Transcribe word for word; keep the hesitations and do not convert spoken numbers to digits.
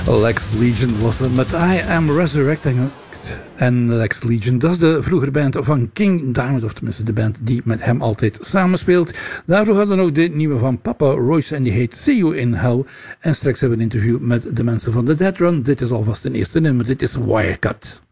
Lex Legion was het met I Am Resurrecting. En Lex Legion, dat is de vroegere band van King Diamond, of tenminste de band die met hem altijd samenspeelt. Daarvoor hadden we ook de nieuwe van Papa Royce en die heet See You in Hell. En straks hebben we een interview met de mensen van The Dead Run. Dit is alvast een eerste nummer, dit is Wirecut.